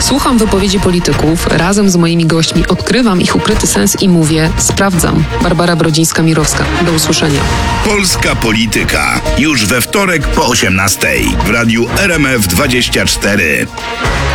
Słucham wypowiedzi polityków, razem z moimi gośćmi odkrywam ich ukryty sens i mówię, sprawdzam. Barbara Brodzińska-Mirowska. Do usłyszenia. Polska Polityka. Już we wtorek po 18:00 w radiu RMF24.